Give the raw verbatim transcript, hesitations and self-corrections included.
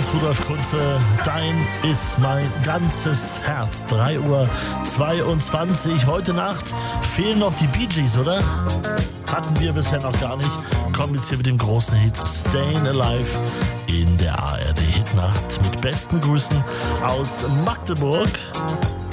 ist Rudolf Kunze. Dein ist mein ganzes Herz. drei Uhr zweiundzwanzig. Heute Nacht fehlen noch die Bee Gees, oder? Hatten wir bisher noch gar nicht. Kommen jetzt hier mit dem großen Hit Stayin' Alive in der A R D Hitnacht. Mit besten Grüßen aus Magdeburg.